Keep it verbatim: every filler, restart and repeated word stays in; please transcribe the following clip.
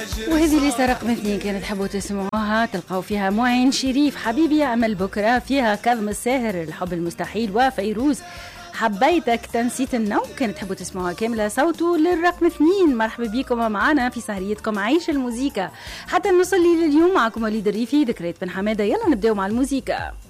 وهذه لسه رقم اثنين كانت تحبوا تسمعوها تلقاو فيها معين شريف حبيبي يا أمل بكرة، فيها كاظم الساهر الحب المستحيل، وفيروز حبيتك تنسيت النوم كانت تحبوا تسمعوها كاملة. صوتوا للرقم اثنين. مرحبا بكم معنا في سهريتكم عيش الموسيقى حتى نوصل لليوم معكم وليد الريفي ذكريات بن حمادة. يلا نبداو مع الموسيقى.